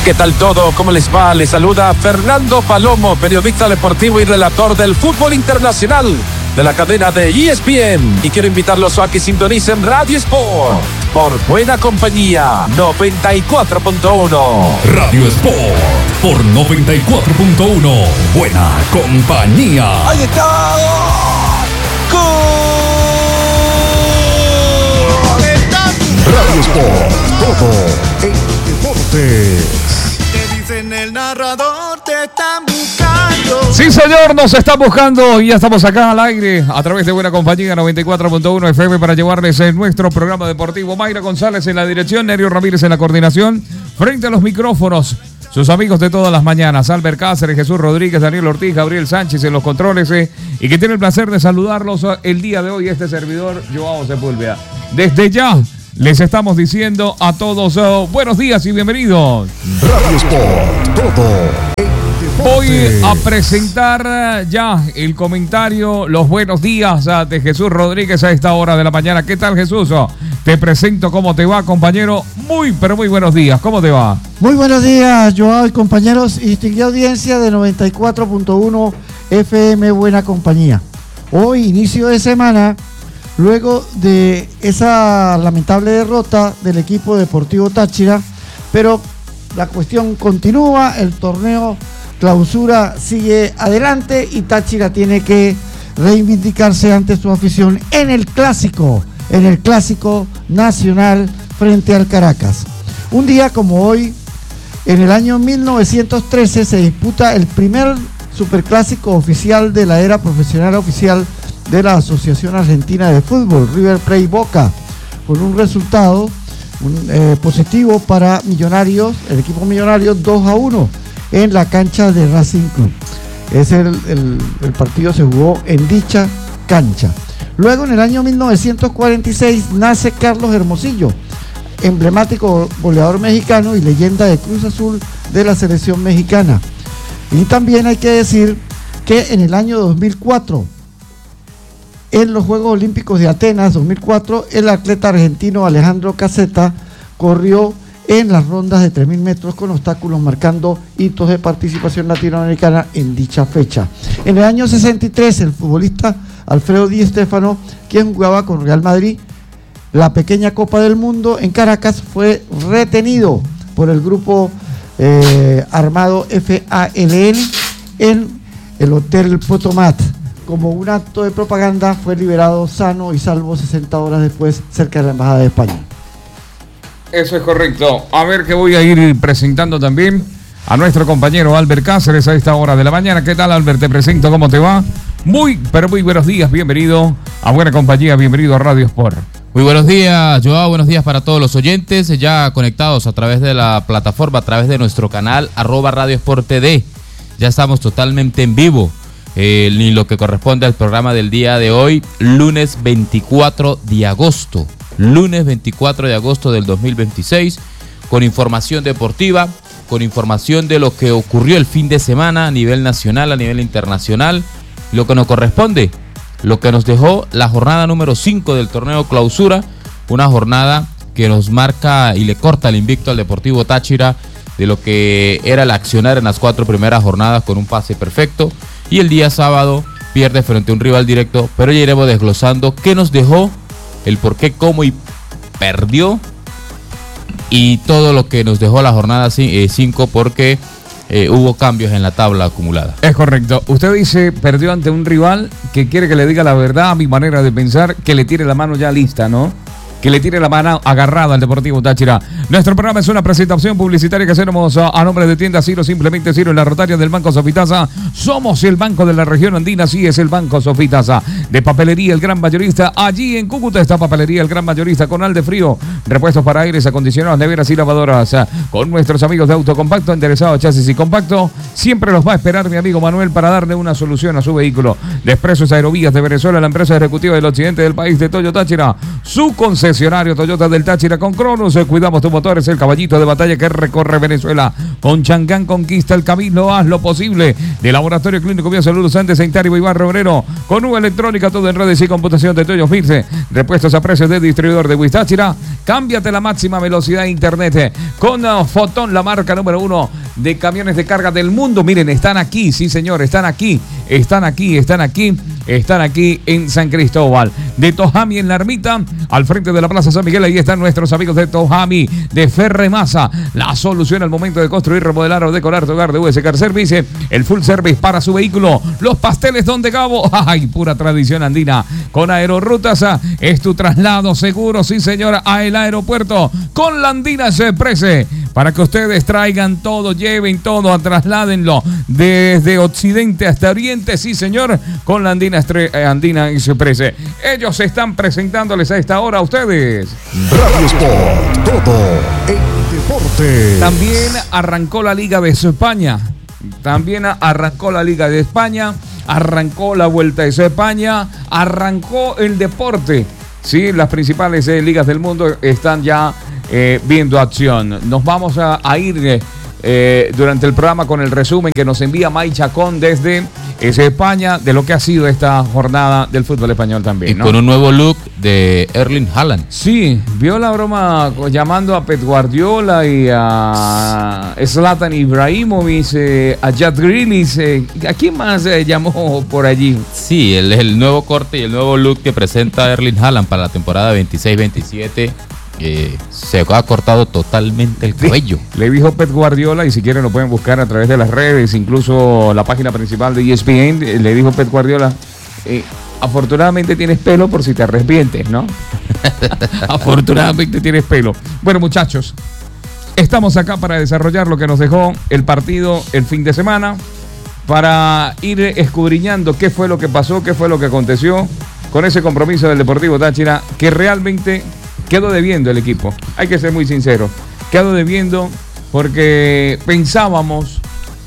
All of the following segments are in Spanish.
¿Qué tal todo? ¿Cómo les va? Les saluda Fernando Palomo, periodista deportivo y relator del fútbol internacional de la cadena de ESPN. Y quiero invitarlos a que sintonicen Radio Sport por Buena Compañía 94.1. Radio Sport por 94.1. Buena Compañía. ¡Ahí está! ¡Gol! Radio Sport, todo en deportes. Te dicen el narrador, te están buscando. Sí, señor, nos están buscando y ya estamos acá al aire a través de Buena Compañía 94.1 FM para llevarles nuestro programa deportivo. Mayra González en la dirección, Nerio Ramírez en la coordinación, frente a los micrófonos. Sus amigos de todas las mañanas, Albert Cáceres, Jesús Rodríguez, Daniel Ortiz, Gabriel Sánchez en los controles y que tiene el placer de saludarlos el día de hoy, este servidor, Joao Sepúlveda. Desde ya les estamos diciendo a todos buenos días y bienvenidos. Radio Sport, todo en deportes. Voy a presentar ya el comentario, los buenos días de Jesús Rodríguez a esta hora de la mañana. ¿Qué tal, Jesús? Te presento cómo te va, compañero. Pero muy buenos días. ¿Cómo te va? Muy buenos días, Joao y compañeros y distinguida audiencia de 94.1 FM Buena Compañía. Hoy, inicio de semana, luego de esa lamentable derrota del equipo deportivo Táchira, pero la cuestión continúa, el torneo clausura sigue adelante y Táchira tiene que reivindicarse ante su afición en el clásico nacional frente al Caracas. Un día como hoy, en el año 1913, se disputa el primer superclásico oficial de la era profesional oficial de la Asociación Argentina de Fútbol, River Plate Boca, con un resultado positivo para Millonarios, el equipo Millonario 2-1 en la cancha de Racing Club. El partido se jugó en dicha cancha. Luego, en el año 1946, nace Carlos Hermosillo, emblemático goleador mexicano y leyenda de Cruz Azul de la selección mexicana. Y también hay que decir que en el año 2004, en los Juegos Olímpicos de Atenas 2004, el atleta argentino Alejandro Caseta corrió en las rondas de 3.000 metros con obstáculos, marcando hitos de participación latinoamericana en dicha fecha. En el año 63, el futbolista Alfredo Di Stéfano, quien jugaba con Real Madrid la pequeña Copa del Mundo en Caracas, fue retenido por el grupo armado FALN en el Hotel Potomat. Como un acto de propaganda, fue liberado sano y salvo 60 horas después cerca de la Embajada de España. Eso es correcto. A ver, que voy a ir presentando también a nuestro compañero Albert Cáceres a esta hora de la mañana. ¿Qué tal, Albert? Te presento, ¿cómo te va? Muy buenos días. Bienvenido a Buena Compañía, bienvenido a Radio Sport. Muy buenos días, Joao, buenos días para todos los oyentes, ya conectados a través de la plataforma, a través de nuestro canal, @Radio Sport TD. Ya estamos totalmente en vivo, ni lo que corresponde al programa del día de hoy, lunes 24 de agosto. Lunes 24 de agosto del 2026, con información deportiva, con información de lo que ocurrió el fin de semana a nivel nacional, a nivel internacional, lo que nos corresponde, lo que nos dejó la jornada número 5 del torneo clausura, una jornada que nos marca y le corta el invicto al Deportivo Táchira de lo que era el accionar en las 4 primeras jornadas con un pase perfecto, y el día sábado pierde frente a un rival directo, pero ya iremos desglosando qué nos dejó, el por qué, cómo y perdió, y todo lo que nos dejó la jornada 5 porque hubo cambios en la tabla acumulada. Es correcto. Usted dice, perdió ante un rival que quiere que le diga la verdad, a mi manera de pensar, que le tire la mano ya lista, ¿no? Que le tire la mano agarrada al Deportivo Táchira. Nuestro programa es una presentación publicitaria que hacemos a nombre de Tienda Ciro, simplemente Ciro, en la rotaria del Banco Sofitasa. Somos el banco de la región andina, sí, es el Banco Sofitasa. De Papelería El Gran Mayorista, allí en Cúcuta está Papelería El Gran Mayorista, con Aldefrío, repuestos para aires acondicionados, neveras y lavadoras. Con nuestros amigos de Autocompacto, interesado chasis y compacto, siempre los va a esperar mi amigo Manuel para darle una solución a su vehículo. De Expresos Aerovías de Venezuela, la empresa ejecutiva del occidente del país de Toyo Táchira, su concesionario Toyota del Táchira con Cronos. Cuidamos tu motor, es el caballito de batalla que recorre Venezuela. Con Changán conquista el camino, haz lo posible. De Laboratorio Clínico Biosalud Santos Sanitario Iván Obrero. Con Nube Electrónica, todo en redes y computación de Toyo Firce. Repuestos a precios de distribuidor de Huiztáchira. Cámbiate la máxima velocidad de internet. Con Fotón, la marca número 1 de camiones de carga del mundo. Miren, están aquí, sí señor, están aquí en San Cristóbal. De Tojami en la Ermita, al frente de la Plaza San Miguel, ahí están nuestros amigos de Tojami, de Ferremasa. La solución al momento de construir, remodelar o decorar tu hogar de US Car Service. El full service para su vehículo. Los pasteles Don de Gabo. ¡Ay! Pura tradición andina. Con Aerorrutas es tu traslado seguro, sí señora, a el aeropuerto. Con la Andina Express. Para que ustedes traigan todo, lleven todo, trasládenlo desde occidente hasta oriente, sí señor, con la Andina Express. Ellos están presentándoles a esta hora a ustedes. Radio Sport, todo en deporte. También arrancó la Liga de España. Arrancó la Vuelta de España, arrancó el deporte. Sí, las principales ligas del mundo están ya viendo acción. Nos vamos a ir durante el programa con el resumen que nos envía May Chacón desde España de lo que ha sido esta jornada del fútbol español también, y ¿no? con un nuevo look de Erling Haaland. Sí, vio la broma llamando a Pep Guardiola y a Zlatan Ibrahimovic, a Jack Grealish. ¿A quién más llamó por allí? Sí, el nuevo corte y el nuevo look que presenta Erling Haaland para la temporada 26-27. Se ha cortado totalmente el cabello. Le dijo Pep Guardiola, y si quieren lo pueden buscar a través de las redes, incluso la página principal de ESPN. Le dijo Pep Guardiola, afortunadamente tienes pelo por si te arrepientes, ¿no? Afortunadamente tienes pelo. Bueno, muchachos, estamos acá para desarrollar lo que nos dejó el partido el fin de semana, para ir escudriñando qué fue lo que pasó, qué fue lo que aconteció con ese compromiso del Deportivo Táchira, que realmente quedó debiendo el equipo. Hay que ser muy sincero. Quedó debiendo porque pensábamos,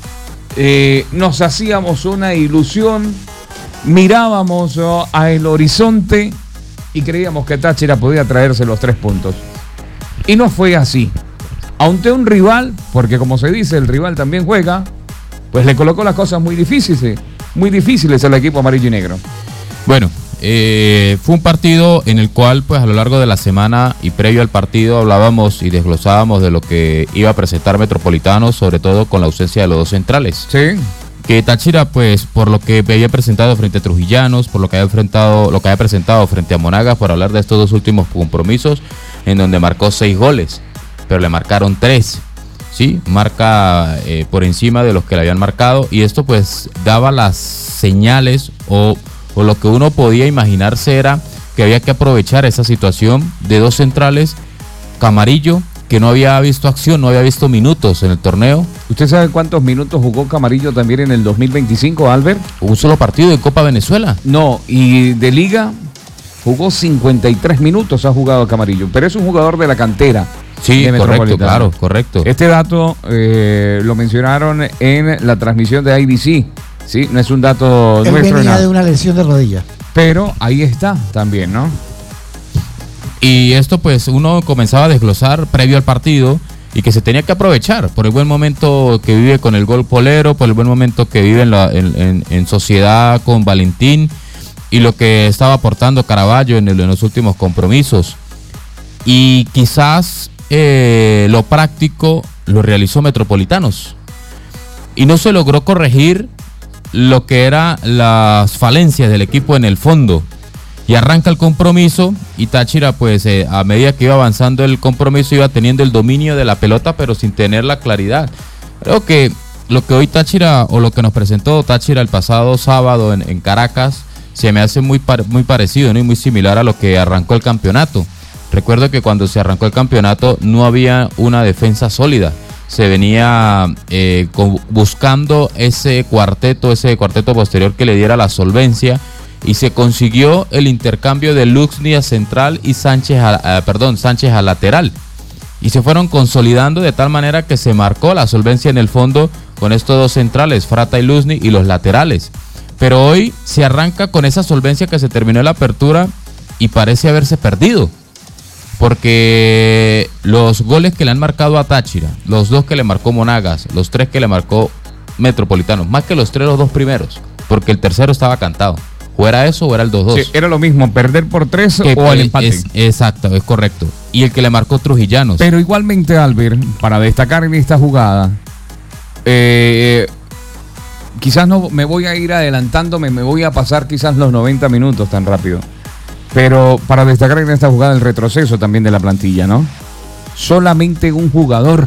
nos hacíamos una ilusión, mirábamos a el horizonte y creíamos que Táchira podía traerse los 3 puntos. Y no fue así. Ante un rival, porque como se dice, el rival también juega, pues le colocó las cosas muy difíciles al equipo amarillo y negro. Bueno, fue un partido en el cual, pues a lo largo de la semana y previo al partido, hablábamos y desglosábamos de lo que iba a presentar Metropolitano, sobre todo con la ausencia de los 2 centrales. Sí. Que Táchira, pues, por lo que había presentado frente a Trujillanos, por lo que había presentado frente a Monagas, por hablar de estos 2 últimos compromisos, en donde marcó 6 goles, pero le marcaron 3. Sí, marca por encima de los que le habían marcado, y esto pues daba las señales o lo que uno podía imaginarse era que había que aprovechar esa situación de 2 centrales. Camarillo, que no había visto acción, no había visto minutos en el torneo. ¿Usted sabe cuántos minutos jugó Camarillo también en el 2025, Albert? Un solo partido de Copa Venezuela. No, y de Liga jugó 53 minutos, ha jugado Camarillo, pero es un jugador de la cantera. Sí, correcto, claro, correcto. Este dato lo mencionaron en la transmisión de IBC. Sí, no es un dato Él nuestro. venía de una lesión de rodilla. Pero ahí está también, ¿no? Y esto pues uno comenzaba a desglosar previo al partido y que se tenía que aprovechar por el buen momento que vive con el gol Polero, por el buen momento que vive en sociedad con Valentín y lo que estaba aportando Caraballo en los últimos compromisos. Y quizás lo práctico lo realizó Metropolitanos y no se logró corregir lo que eran las falencias del equipo en el fondo. Y arranca el compromiso y Táchira pues a medida que iba avanzando el compromiso iba teniendo el dominio de la pelota, pero sin tener la claridad. Creo que lo que hoy Táchira, o lo que nos presentó Táchira el pasado sábado en Caracas, se me hace muy parecido, ¿no? Y muy similar a lo que arrancó el campeonato. Recuerdo que cuando se arrancó el campeonato no había una defensa sólida. Se venía buscando ese cuarteto posterior que le diera la solvencia, y se consiguió el intercambio de Luxni a central y Sánchez a lateral, y se fueron consolidando de tal manera que se marcó la solvencia en el fondo con estos 2 centrales, Frata y Luxni, y los laterales. Pero hoy se arranca con esa solvencia que se terminó la apertura y parece haberse perdido. Porque los goles que le han marcado a Táchira, los 2 que le marcó Monagas, los 3 que le marcó Metropolitano, más que los 3, los 2 primeros, porque el tercero estaba cantado. O era eso o era el 2-2. Sí, era lo mismo, perder por 3 o el empate. Exacto, es correcto. Y el que le marcó Trujillanos. Pero igualmente, Albert, para destacar en esta jugada, quizás no me voy a ir adelantándome, me voy a pasar quizás los 90 minutos tan rápido. Pero para destacar en esta jugada el retroceso también de la plantilla, ¿no? Solamente un jugador,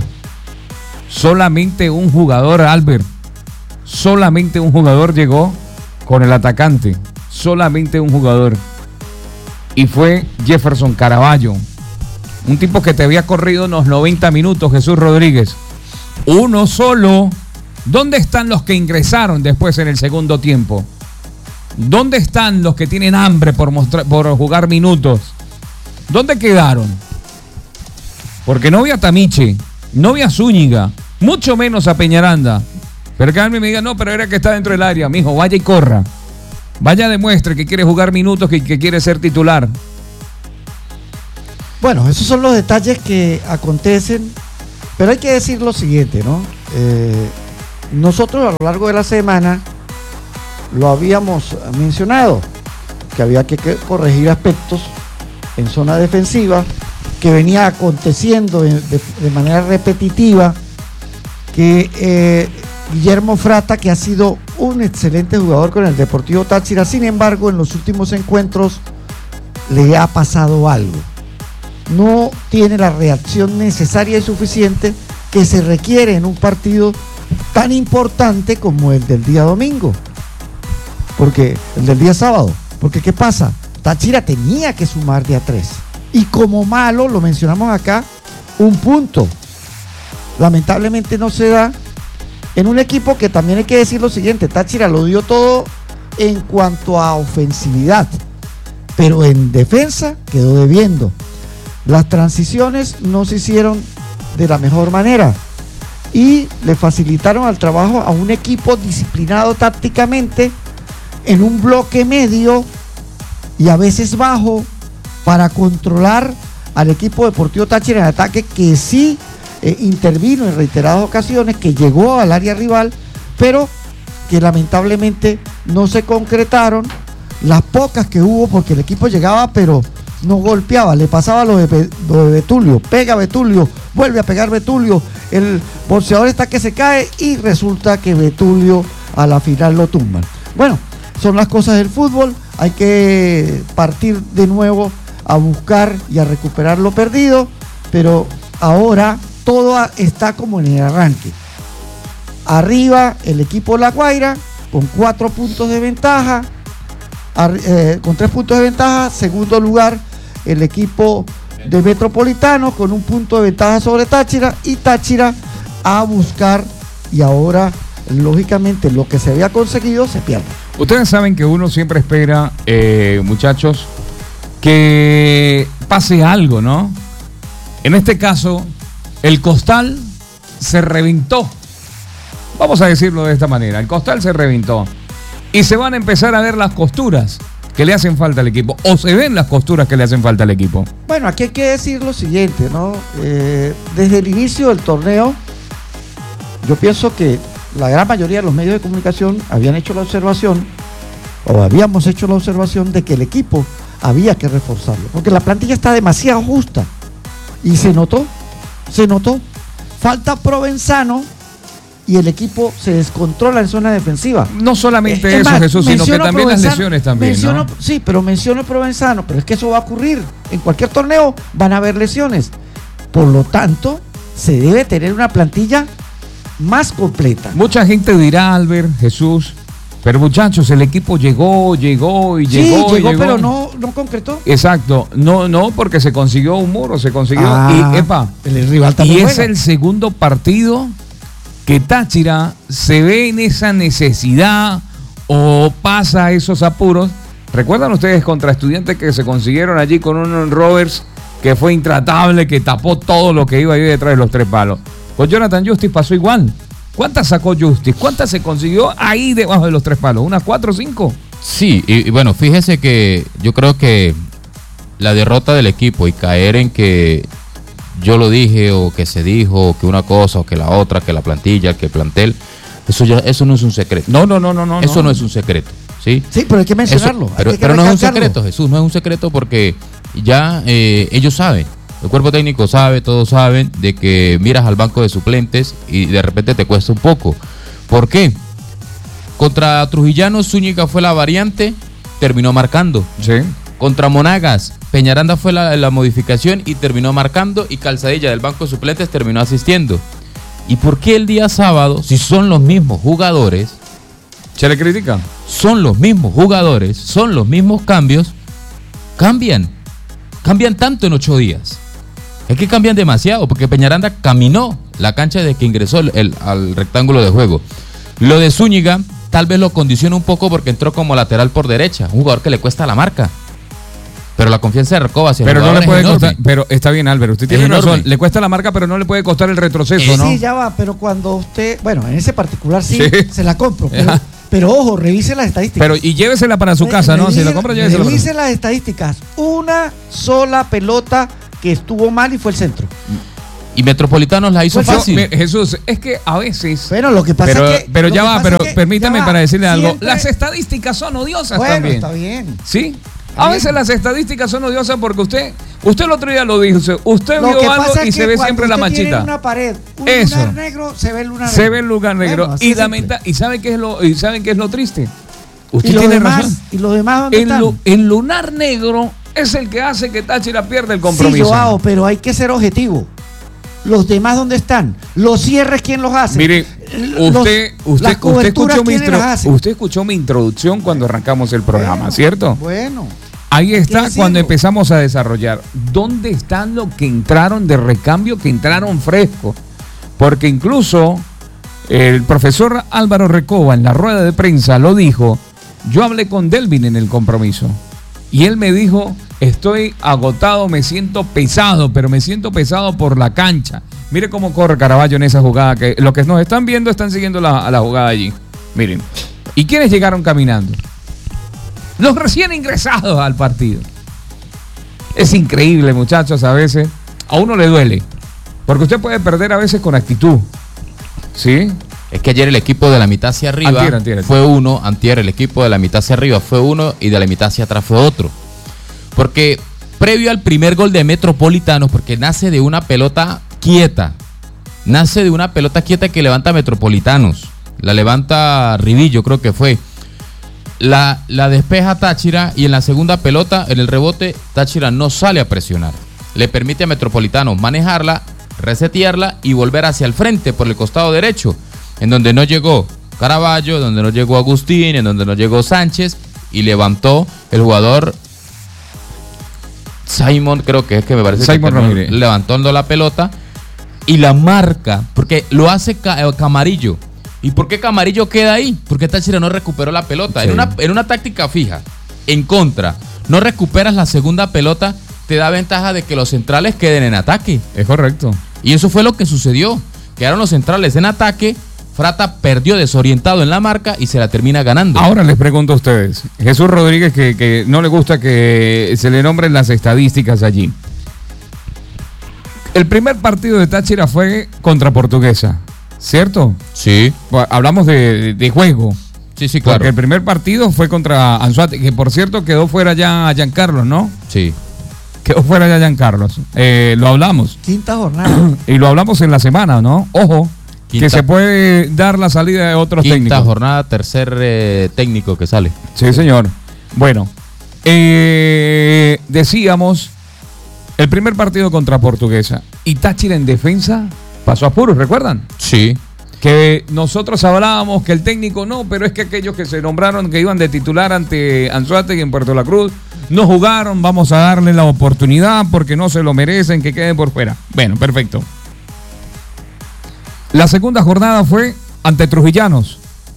Albert, solamente un jugador llegó con el atacante, solamente un jugador. Y fue Jefferson Caraballo, un tipo que te había corrido unos 90 minutos, Jesús Rodríguez. Uno solo. ¿Dónde están los que ingresaron después en el segundo tiempo? ¿Dónde están los que tienen hambre por jugar minutos? ¿Dónde quedaron? Porque no vi a Tamiche, no vi a Zúñiga, mucho menos a Peñaranda. Pero que alguien me diga, no, pero era que está dentro del área. Mijo, vaya y corra. Vaya, demuestre que quiere jugar minutos, que quiere ser titular. Bueno, esos son los detalles que acontecen. Pero hay que decir lo siguiente, ¿no? Nosotros a lo largo de la semana lo habíamos mencionado, que había que corregir aspectos en zona defensiva, que venía aconteciendo de manera repetitiva, que Guillermo Frata, que ha sido un excelente jugador con el Deportivo Táchira, sin embargo en los últimos encuentros le ha pasado algo. No tiene la reacción necesaria y suficiente que se requiere en un partido tan importante como el del día domingo. Porque el del día sábado, porque ¿qué pasa? Táchira tenía que sumar de a 3 y como malo, lo mencionamos acá, un punto. Lamentablemente no se da en un equipo que también hay que decir lo siguiente: Táchira lo dio todo en cuanto a ofensividad, pero en defensa quedó debiendo. Las transiciones no se hicieron de la mejor manera y le facilitaron al trabajo a un equipo disciplinado tácticamente en un bloque medio y a veces bajo para controlar al equipo Deportivo Táchira en ataque, que sí intervino en reiteradas ocasiones, que llegó al área rival, pero que lamentablemente no se concretaron las pocas que hubo, porque el equipo llegaba pero no golpeaba. Le pasaba lo de Betulio, pega Betulio, vuelve a pegar Betulio, el boxeador está que se cae y resulta que Betulio a la final lo tumban. Bueno, son las cosas del fútbol, hay que partir de nuevo a buscar y a recuperar lo perdido, pero ahora todo está como en el arranque. Arriba el equipo La Guaira con 4 puntos de ventaja, con 3 puntos de ventaja. Segundo lugar el equipo de Metropolitano con 1 punto de ventaja sobre Táchira, y Táchira a buscar, y ahora lógicamente lo que se había conseguido se pierde. Ustedes saben que uno siempre espera, muchachos, que pase algo, ¿no? En este caso, el costal se reventó. Vamos a decirlo de esta manera: el costal se reventó y se van a empezar a ver las costuras que le hacen falta al equipo, o se ven las costuras que le hacen falta al equipo. Bueno, aquí hay que decir lo siguiente, ¿no? Desde el inicio del torneo, yo pienso que la gran mayoría de los medios de comunicación habían hecho la observación, o habíamos hecho la observación, de que el equipo había que reforzarlo, porque la plantilla está demasiado justa, y se notó. Falta Provenzano y el equipo se descontrola en zona defensiva. No solamente eso, Jesús, sino que también las lesiones también, ¿no? Sí, pero menciono Provenzano, pero es que eso va a ocurrir. En cualquier torneo van a haber lesiones. Por lo tanto, se debe tener una plantilla más completa. Mucha gente dirá, Albert, Jesús, pero muchachos, el equipo llegó, pero no concretó. Exacto, no, porque se consiguió un muro, se consiguió, el rival también y juega. Es el segundo partido que Táchira se ve en esa necesidad o pasa esos apuros. ¿Recuerdan ustedes contra Estudiantes que se consiguieron allí con un Roberts que fue intratable, que tapó todo lo que iba ahí detrás de los 3 palos? Con Jonathan Justice pasó igual. ¿Cuántas sacó Justice? ¿Cuántas se consiguió ahí debajo de los 3 palos? ¿Unas 4 o 5? Sí, y bueno, fíjese que yo creo que la derrota del equipo y caer en que yo lo dije o que se dijo, o que una cosa o que la otra, que la plantilla, que el plantel, eso no es un secreto. No. Eso no es un secreto, ¿sí? Sí, pero hay que mencionarlo. Pero no es un secreto, Jesús, no es un secreto porque ya ellos saben, el cuerpo técnico sabe, todos saben de que miras al banco de suplentes y de repente te cuesta un poco. ¿Por qué? Contra Trujillano, Zúñiga fue la variante, terminó marcando. Sí. Contra Monagas, Peñaranda fue la modificación y terminó marcando, y Calzadilla del banco de suplentes terminó asistiendo. ¿Y por qué el día sábado, si son los mismos jugadores, se le critica? Son los mismos jugadores, son los mismos cambios, cambian tanto en 8 días? Es que cambian demasiado, porque Peñaranda caminó la cancha desde que ingresó al rectángulo de juego. Lo de Zúñiga tal vez lo condiciona un poco porque entró como lateral por derecha, un jugador que le cuesta la marca. Pero la confianza de Recoba hacia el jugador no le puede es enorme. costar, pero está bien, Álvaro, usted tiene razón, le cuesta la marca, pero no le puede costar el retroceso, ¿no? Sí, ya va, pero cuando usted, bueno, en ese particular sí. Se la compro, Ajá. pero ojo, revise las estadísticas. Pero y llévesela para su casa, ¿no? Si la compra, llévesela. Revise las estadísticas. Una sola pelota que estuvo mal y fue el centro. Y Metropolitanos la hizo fácil. Jesús, es que a veces. Bueno, lo que pasa es que. Pero ya va, pero permítame para decirle algo. Siempre... Las estadísticas son odiosas bueno, también. Está bien. ¿Sí? A veces las estadísticas son odiosas porque usted el otro día lo dijo, usted vio algo y se ve siempre la manchita. Tiene una pared, un Eso. lugar negro, se ve el lugar negro. Se ve el lugar negro. Bueno, y ¿saben qué es lo triste? Usted ¿Y tiene demás, razón. ¿Y los demás dónde están? El lunar negro es el que hace que Táchira pierda el compromiso. Sí, Joao, pero hay que ser objetivo. ¿Los demás dónde están? ¿Los cierres quién los hace? Mire, usted escuchó mi introducción cuando arrancamos el programa, ¿cierto? Bueno. Ahí está cuando empezamos a desarrollar. ¿Dónde están los que entraron de recambio, que entraron frescos? Porque incluso el profesor Álvaro Recoba en la rueda de prensa lo dijo. Yo hablé con Delvin en el compromiso y él me dijo, estoy agotado, me siento pesado, pero me siento pesado por la cancha. Mire cómo corre Caraballo en esa jugada, que los que nos están viendo están siguiendo la jugada allí. Miren. ¿Y quiénes llegaron caminando? Los recién ingresados al partido. Es increíble, muchachos, a veces. A uno le duele. Porque usted puede perder a veces con actitud. ¿Sí? Es que ayer el equipo de la mitad hacia arriba fue uno, antier el equipo de la mitad hacia arriba fue uno y de la mitad hacia atrás fue otro. Porque previo al primer gol de Metropolitanos, porque nace de una pelota quieta. Nace de una pelota quieta que levanta Metropolitanos. La levanta Rivillo, creo que fue. La despeja Táchira y en la segunda pelota, en el rebote, Táchira no sale a presionar. Le permite a Metropolitanos manejarla, resetearla y volver hacia el frente por el costado derecho, en donde no llegó Caraballo, donde no llegó Agustín, en donde no llegó Sánchez, y levantó el jugador Simon, creo que es que me parece Simon que Ramírez, levantando la pelota y la marca, porque lo hace Camarillo. ¿Y por qué Camarillo queda ahí? Porque Táchira no recuperó la pelota. Sí. En una táctica fija, en contra, no recuperas la segunda pelota, te da ventaja de que los centrales queden en ataque. Es correcto. Y eso fue lo que sucedió. Quedaron los centrales en ataque, Frata perdió desorientado en la marca y se la termina ganando. Ahora les pregunto a ustedes, Jesús Rodríguez, que no le gusta que se le nombren las estadísticas allí. El primer partido de Táchira fue contra Portuguesa, ¿cierto? Sí. Hablamos de juego. Sí, sí, claro. Porque el primer partido fue contra Anzuate, que por cierto quedó fuera ya Giancarlos, ¿no? Sí. Quedó fuera ya Giancarlos. Lo hablamos. Quinta jornada. Y lo hablamos en la semana, ¿no? Ojo, que se puede dar la salida de otros técnicos. Quinta jornada, tercer técnico que sale. Sí, señor. Bueno, decíamos, el primer partido contra Portuguesa. Y Táchira en defensa pasó a apuros, ¿recuerdan? Sí. Que nosotros hablábamos que el técnico no, pero es que aquellos que se nombraron que iban de titular ante Anzuategui en Puerto La Cruz no jugaron, vamos a darle la oportunidad porque no se lo merecen, que queden por fuera. Bueno, perfecto. La segunda jornada fue ante Trujillanos.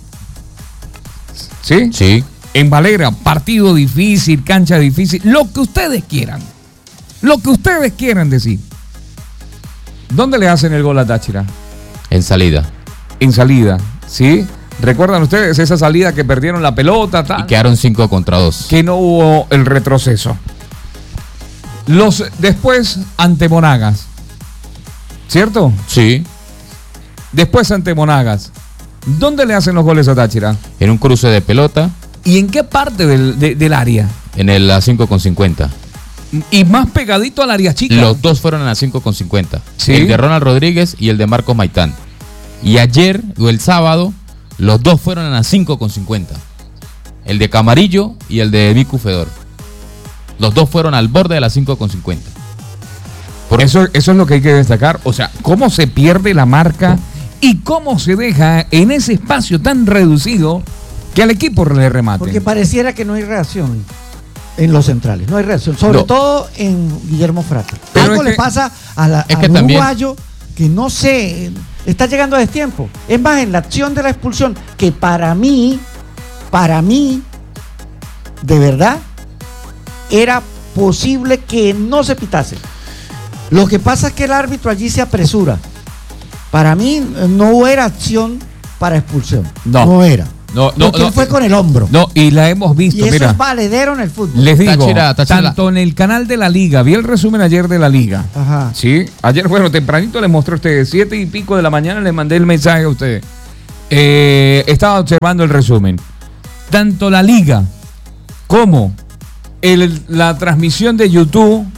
¿Sí? Sí. En Valera, partido difícil, cancha difícil, lo que ustedes quieran. Lo que ustedes quieran decir. ¿Dónde le hacen el gol a Táchira? En salida. En salida, ¿sí? ¿Recuerdan ustedes esa salida que perdieron la pelota? Y quedaron 5 contra 2. Que no hubo el retroceso. Después ante Monagas, ¿cierto? Sí. Después ante Monagas. ¿Dónde le hacen los goles a Táchira? En un cruce de pelota. ¿Y en qué parte del área? En el a 5,50. Y más pegadito al área chica. Los dos fueron en la 5,50. ¿Sí? El de Ronald Rodríguez y el de Marcos Maitán. Y ayer, o el sábado, los dos fueron en la 5,50. El de Camarillo y el de Vicu Fedor. Los dos fueron al borde de la 5,50. Eso es lo que hay que destacar. O sea, cómo se pierde la marca y cómo se deja en ese espacio tan reducido que al equipo le remate. Porque pareciera que no hay reacción en los centrales. No hay reacción. Sobre todo en Guillermo Frata. Pero Algo le pasa al uruguayo que no sé, está llegando a destiempo. Es más, en la acción de la expulsión, que para mí, de verdad, era posible que no se pitase. Lo que pasa es que el árbitro allí se apresura. Para mí no era acción para expulsión. No era. Porque él fue con el hombro. No, y la hemos visto. Y eso es valedero en el fútbol. Les digo, Táchira. tanto en el canal de la Liga, vi el resumen ayer de la Liga. Ajá. Sí, ayer, bueno, tempranito les mostré a ustedes, 7 y pico de la mañana les mandé el mensaje a ustedes. Estaba observando el resumen. Tanto la Liga como la transmisión de YouTube,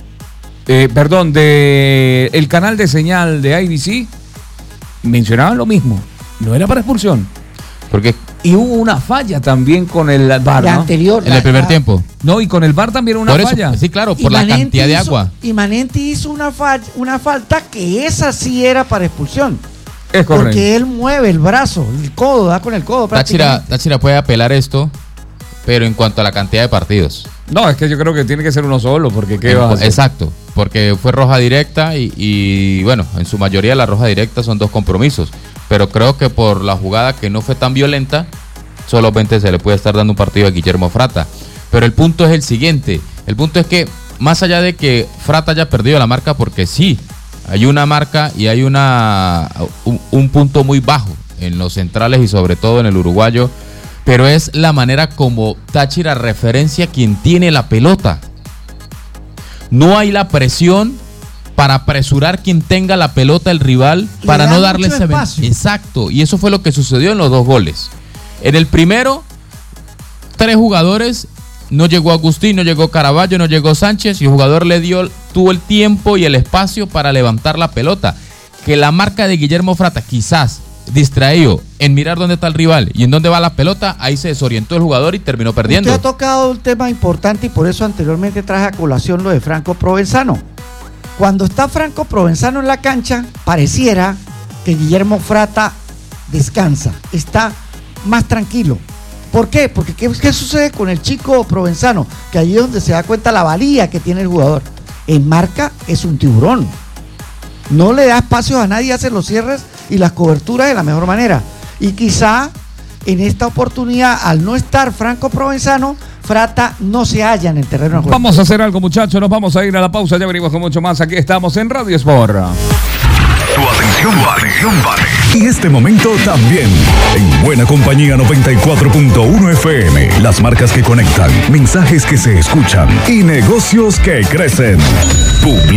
de el canal de señal de IBC, mencionaban lo mismo. No era para expulsión. Porque Y hubo una falla también con el VAR, La ¿no? anterior. en el primer tiempo. No, y con el VAR también una Por eso, falla. sí, claro, por la Manenti cantidad de agua. Y Manenti hizo una falta que esa sí era para expulsión. Es correcto. Porque él mueve el brazo, el codo, da con el codo. Táchira puede apelar esto, pero en cuanto a la cantidad de partidos. No, es que yo creo que tiene que ser uno solo, porque ¿qué vas a hacer? Exacto, porque fue roja directa y bueno, en su mayoría la roja directa son 2 compromisos. Pero creo que por la jugada que no fue tan violenta, solamente se le puede estar dando un partido a Guillermo Frata. Pero el punto es el siguiente. El punto es que, más allá de que Frata haya perdido la marca, porque sí, hay una marca y hay un punto muy bajo en los centrales y sobre todo en el uruguayo, pero es la manera como Táchira referencia a quien tiene la pelota. No hay la presión para apresurar quien tenga la pelota el rival, para no darle ese espacio. Exacto, y eso fue lo que sucedió en los 2 goles. En el primero, 3 jugadores, no llegó Agustín, no llegó Caraballo, no llegó Sánchez, y el jugador tuvo el tiempo y el espacio para levantar la pelota. Que la marca de Guillermo Frata, quizás distraído en mirar dónde está el rival y en dónde va la pelota, ahí se desorientó el jugador y terminó perdiendo. Usted ha tocado un tema importante y por eso anteriormente traje a colación lo de Franco Provenzano. Cuando está Franco Provenzano en la cancha, pareciera que Guillermo Frata descansa, está más tranquilo. ¿Por qué? Porque ¿qué sucede con el chico Provenzano? Que allí es donde se da cuenta la valía que tiene el jugador. En marca es un tiburón. No le da espacios a nadie, hace los cierres y las coberturas de la mejor manera. Y quizá en esta oportunidad, al no estar Franco Provenzano, Frata no se halla en el terreno de juego. Vamos a hacer algo, muchachos. Nos vamos a ir a la pausa. Ya venimos con mucho más. Aquí estamos en Radio Sport. Tu atención, vale. Y este momento también. En Buena Compañía 94.1 FM. Las marcas que conectan, mensajes que se escuchan y negocios que crecen.